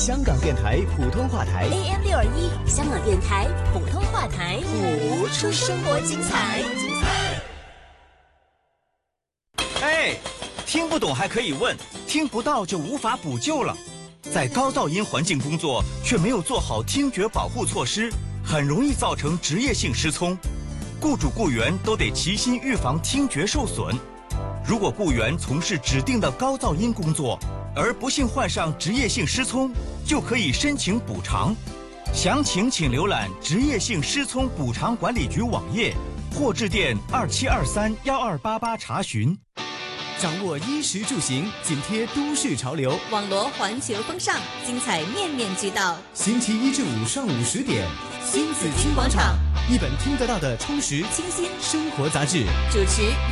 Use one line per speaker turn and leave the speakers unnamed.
香港电台普通话台
AM621，香港电台普通话台，
谱出生活精彩。
哎，听不懂还可以问，听不到就无法补救了。在高噪音环境工作却没有做好听觉保护措施，很容易造成职业性失聪。雇主雇员都得齐心预防听觉受损。如果雇员从事指定的高噪音工作，而不幸患上职业性失聪，就可以申请补偿。详情请浏览职业性失聪补偿管理局网页，或致电27231288查询。
掌握衣食住行，紧贴都市潮流，
网罗环球风尚，精彩面面俱到。
星期一至五上午10点，
新紫金广场，
一本听得到的充实
清新
生活杂志，
主持